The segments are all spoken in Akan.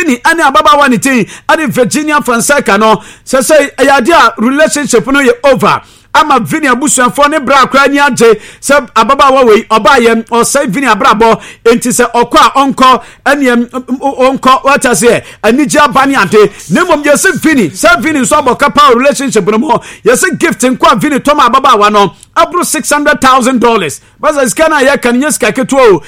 Vini ani ababawa ni tin ani Virginia Fonseca no say ayadia relationship no ye over ama Vini abusuafo ne bra akra ni age se ababawa we obaye o say Vini abrabo enti se okwa onko eniem onko what I say anija bani ante nemom ye se Vini so aboka power relationship no mo ye se gift nkwa Vini toma ababawa no abro $600,000 baza iskana ya kan yeska keto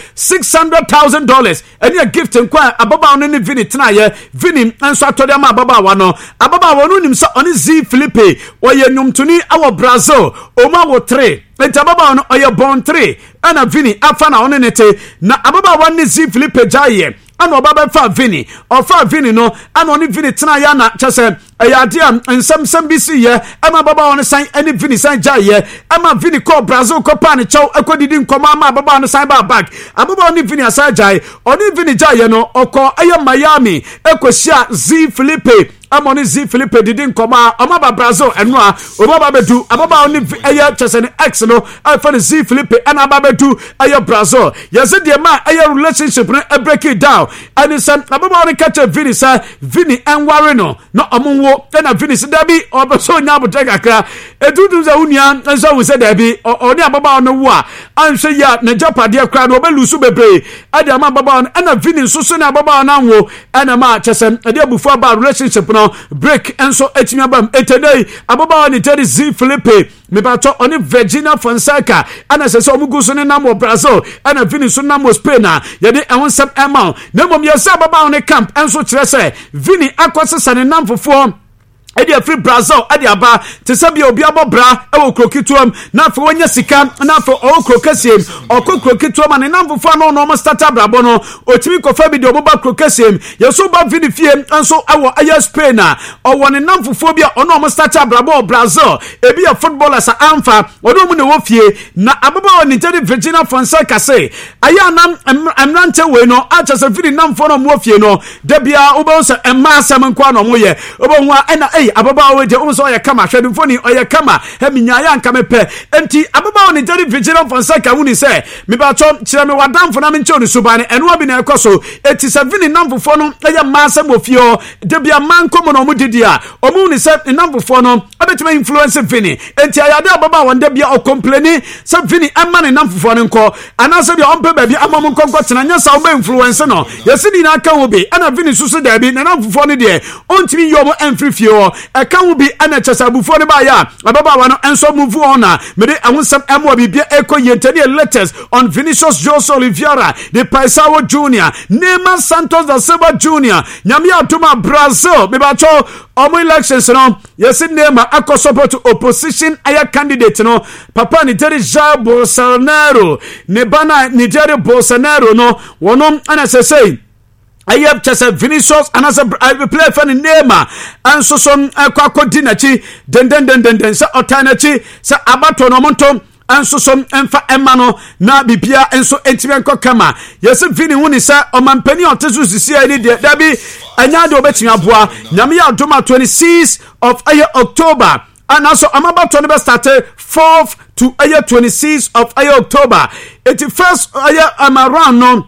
$600,000 eni a gift nkwa ababawa no ne Vini tena ye Vini enso atode ama ababawa no ababawa no nim so oni Z Philippe oye nyumtuni awo Brazil oma wo 3 entababa no oye bon 3 ana Vini afa na one nete na ababawa ne Z Philippe jaye ana obaba fa Vini ofa Vini no ana oni Vini tena ya na chese ayadia nsem bisi ye ama baba on san any Vini san jaye ama Vini ko Brazil ko pa ne chow akodidi nkoma ama baba on san ba back ababa on Vini asa jaye oni Vini jaye no oko aye Miami ekosia Z Philippe amoni Z Philippe didi nkoma ama ba Brazil eno a obaba bedu ababa on aye chese ne ex no afa Z Philippe ana baba bedu aye Brazil yese de ma aye relationship no break it down and some ababa on catch Vini sa Vini enware no omonwo na Vini se dabi oboso nya botega kra edudu za unia nso we se dabi oni ababa no wo a anhwe ya na japade kra no obelusu bebre ade ama ababa na Vini so na ababa na wo ana ma chesem ade abufu aba relationship no break enso etimi abam etedei ababa ni tedi Z Philippe mebato oni Virginia Fonseca ana se so muguso ne namo Brazil ana Vini so namo Spain a yede ewonsem ema nemom yesa ababa on camp enso kire se Vini akosesa ne namfofo edi free Brazil edi aba te sabia obi abobra ewo krokituam na afo wonya sika na afo o krokasiem okokrokitua ne namfofo no no starter brabo no otimi kofa bi de oboba krokasiem yeso ba Vini fie enso ewo aya Spain a owo ne namfofo bia ono mo starter brabo Brazil ebi ya footballers amfa odo mu ne wo fie na ababa oni tedi Virginia Fonseca say aya nam emrante we no acha se Vini namfo no mo fie no de bia obo se emma sam nkwa no mo ye obo nwa ena ababa we de umso ya kama hwedimfoni oya kama he minyaya nka mepe enti ababa oni tedi Virginia Fonseca wuni se me ba to kire me wadamfo na me nche oni subane eno obi na ekoso eti se Vini namfo no aya masa mofio de bia manko mo no mo didi a omu ni se namfo no abetima influence Vini enti ayade ababa wonde bia o complaini se Vini amma ne namfo no nko anase bia ompe ba bia amamo nkonko tena nya sa o influence no yesidi na aka wo bi ana Vini susu da bi ne namfo no de ontimi yomo enfrifio aka wo bi ana chasabufo ne ba ya ababa wa no enso move on a mede awonsam emo bibia eko yentani letters on Vinicius Jose Oliveira de Paisao Junior Neymar Santos da Silva Junior nyame atoma Brazil me ba cho omo elections no yesi Neymar akọ support opposition aya candidate no papa ni Jair Bolsonaro ne bana ni Jair Bolsonaro no wono ana say ayep chese Vinicius anase play fan Neymar anso son akodi nachi den se otanachi se abato no monto anso son emfa emano na bibia enso entime enko kama yesi Vini huni se omampani otesu sisi ani de dabi anya de obetimi aboa nyame ya doma 26 of October and also amabato ne be start 4th to 26 of October 81st amaran no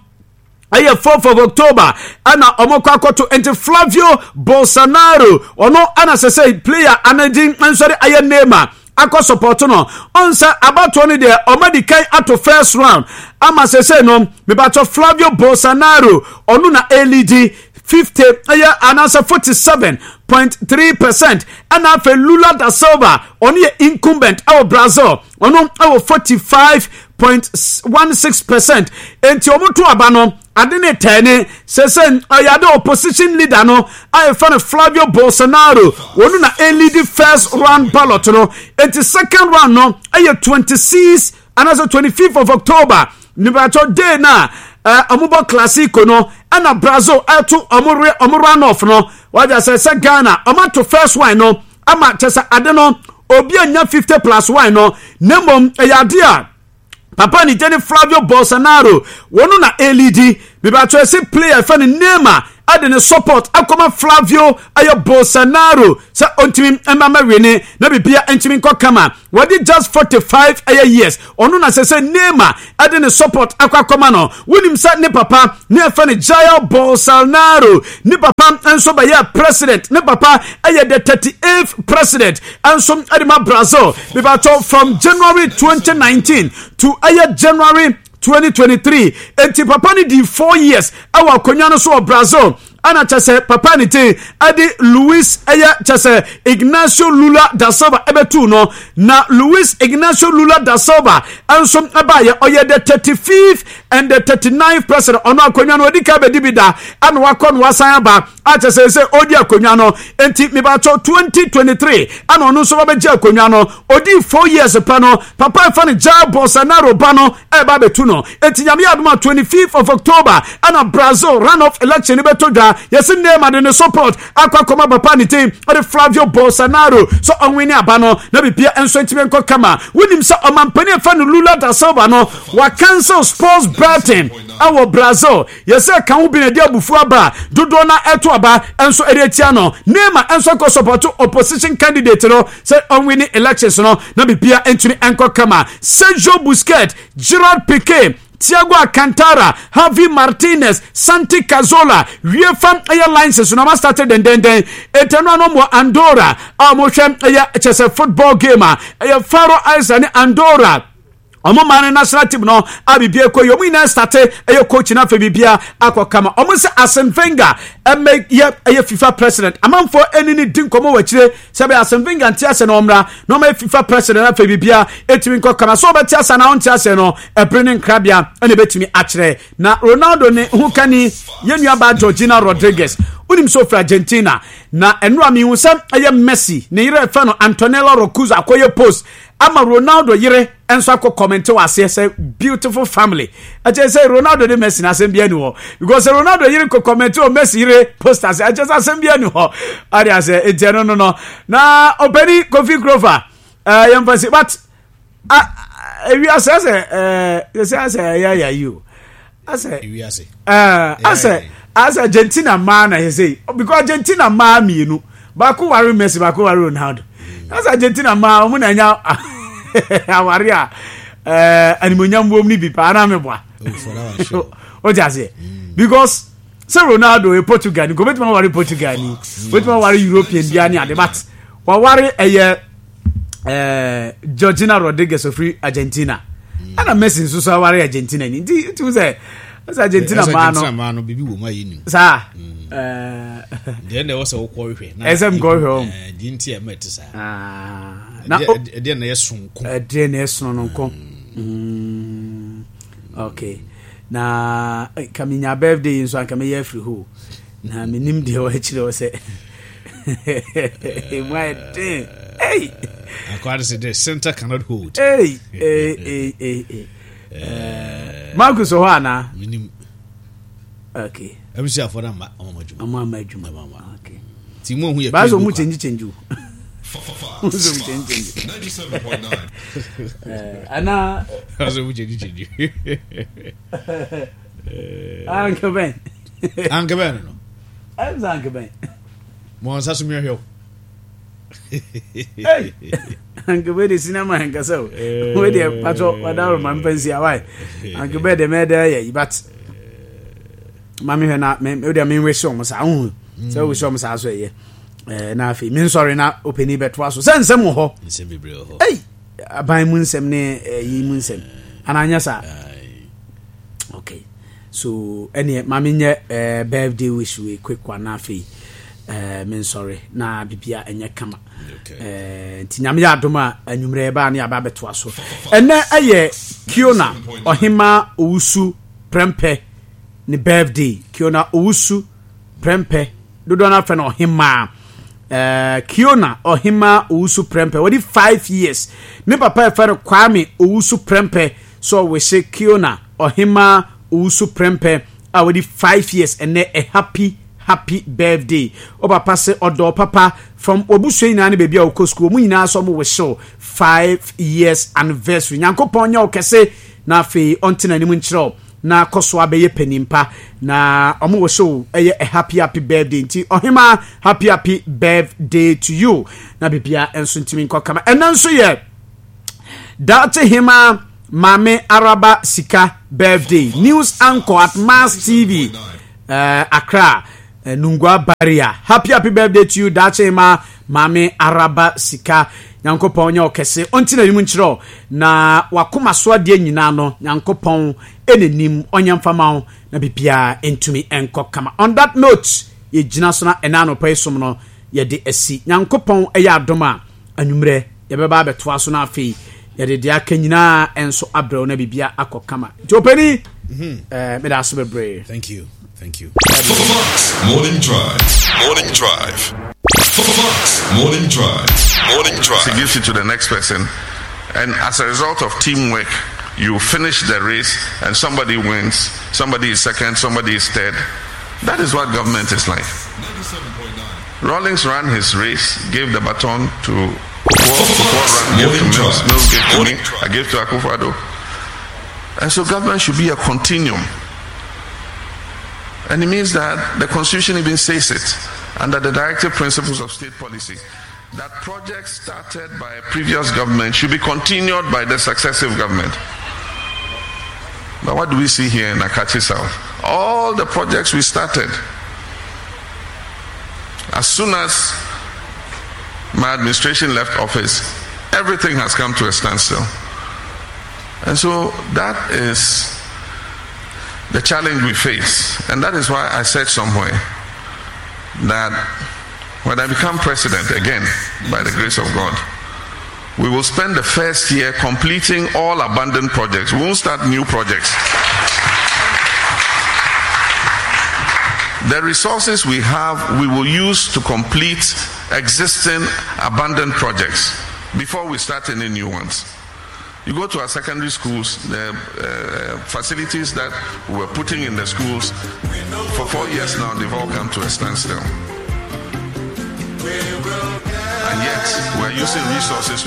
4th of October ana omoko akoto enti Flavio Bolsonaro ono ana say player anadin ansori aye Neymar akọ support no onsa abato ni de omadikai ato first round ama say no me bato Flavio Bolsonaro onu na LED 50 anasa 47.3% and afa Lula da Silva oni incumbent our Brazil ono our 45.16% enti omoto abano adene tene sesen ayade opposition leader no ayefane Flavio Bolsonaro wonu na lead first round ballot no enti second round no aye 26 and as 25th of October nibato day na amubo classico no ana Brazil atu omurun off no waja say Ghana amato first one no ama chesa ade no obi anya 50+1 no nemom ayade a papa ni Flavio Bolsonaro wonu na LED biba cho se player fan Neymar ade ne support akoma Flavio ayo Bolsonaro sa ontimi emama wene na bibia entimi nko kama wadi just 45 years onu na sese Neymar ade ne support akoma no wonim sa ne papa ne afa ne Jair Bolsonaro ne papa enso ba ya president ne papa aye the 38th president enso adima Brazil bibato from January 2019 to January 2023 enti papa ni di 4 years awa konwa no so Brazil ana chase papa ni te adi Luis chase Ignacio Lula da Silva ebetu no na Luis Ignacio Lula da Silva anso abaye oye the 35th and the 39th president ono akonwa no odika be dibida ana wakon wasan aba a chase se odi akonwa no enti mebato 2023 ana ono so ba je akonwa no odi 4 years pa no papa fa ni Jair Bolsonaro ba no eba betu no enti nyame aduma 25th of October ana Brazil runoff election beto da yes Neymar de support akwa papa ni team or Flavio Bolsonaro so onwini abano na bibia enso ntime nko kama wonim sa omampani fa no Lula da Silva no wa cancel sports betting awo Brazil yes kan wo bi na dia bufu aba dodo na eto aba enso eretia no Neymar enso ko support opposition candidate no say onwini elections no na bibia ntime nko kama Sergio Busquets, Gerard Piqué, Thiago Alcantara, Javi Martinez, Santi Cazorla, Riefam Airlines, so now started then etano no mo Andorra, mo hwem chese football gamer, Faro Island Andorra. Omo man national team no abibie ko yomu ina start coach na fe bibia akokama omo se Arsene Wenger FIFA president amanfo enini din komo wachire se be Arsene Wenger ntia no omra no ma FIFA president na fe bibia etimi nkokama so betia sa na ontia se no Brennan Krabia ene betimi akire na Ronaldo ne hukani yenua ba Georgina Rodriguez unim so fra Argentina na enura mi hu se Messi ne yire fa no Antonella Roccuzzo akoye post ama Ronaldo yire enso akọ comment wase say beautiful family I just say Ronaldo de Messi na sembia ni ho because Ronaldo yire ko comment o Messi yire posters I just sembia ni ho ari say ejeno no na obeni Kofi Grover yemfasi but we are say yeah you I say as Argentina man I say because Argentina man me you ba ko ware Messi ba ko ware Ronaldo as Argentina man mu na nya awaria animonyam bom ni bi pa na meboa o jase because say Ronaldo a Portugal go betima ware Portugal ni betima ware European dia ni ade but wa ware Georgina Rodriguez of Argentina ana Messi so ware Argentina ni it was as Argentina man no bibi wo ma yini sa then there was a call na SM go home dinti e met sa na de na yesunko de na yesunko okay na kaminya birthday in so an kamiya free ho na minim de o hechire o se my day hey akwari say the center cannot hold hey Marcus Oana minim okay abisi afora ma amajuma okay ti mo hu ye bazo mu change 97.9 ana bazo mu change Uncle Ben no Uncle Ben mo sa sumi hyo hey Uncle Ben cinema hanga we dey pato wadaro man pensi awai Uncle Ben de me dey but mami he na me dey me we show mo sa hu so we show mo sa so ye na afi min sorry na openi betwa so sensem ho nsem bebre ho hey aban mu nsem ne yi mu nsem ananya sa okay so any mami nye birthday wish we quick one na afi min sorry na bibia enye kama nti nyame ya adoma anwumre ba na aba betwa so ene aye Kiona Ohima Owusu Prempeh ni birthday Kiona Owusu Prempeh dodo na fe na Ohima Kiona Ohima Owusu Prempeh wadi 5 years ni papa e fe Kwame Owusu Prempeh so we say Kiona Ohima Owusu Prempeh wadi 5 years and a happy birthday oba passe odo papa from obusu ina ne bebia okɔ school mu ina so mo we show 5 years anniversary nyankopon nya okese na afi ontina ni mu nkyerɛ na koso abeye penimpa na omo wo show a happy birthday nti ohima happy birthday to you na bibia enso ntimi nkokama enanso ye date hima Mame Araba Sika birthday news anchor at Mass TV Accra Nungwa Barrier. Happy birthday to you Dachema Mame Araba Sika Nyankopon nya okese onti na nimu nchiro na wakoma so ade nyina no Nyankopon enenim onyamfama na bibia entumi enkokama. On that note ye gina so na enano paisom no ye de asi Nyankopon eya adoma anwumre ye beba abetoa so na afei ye de aka nyina enso abrɛ na bibia akokama. Jopeni me da so bebre. Thank you. Morning drive. Morning drive. It gives you to the next person, and as a result of teamwork, you finish the race, and somebody wins, somebody is second, somebody is third. That is what government is like. Rawlings ran his race, gave the baton to Kufuor, gave to Mills gave to me, I gave to Akufo-Addo. And so government should be a continuum. And it means that the Constitution even says it, under the directive principles of state policy, that projects started by a previous government should be continued by the successive government. But what do we see here in Akachi South? All the projects we started, as soon as my administration left office, everything has come to a standstill. And so that is the challenge we face. And that is why I said somewhere that when I become president again, by the grace of God, we will spend the first year completing all abandoned projects. We won't start new projects. The resources we have, we will use to complete existing abandoned projects before we start any new ones. You go to our secondary schools, the facilities that we were putting in the schools, for 4 years now, they've all come to a standstill. And yet, we're using resources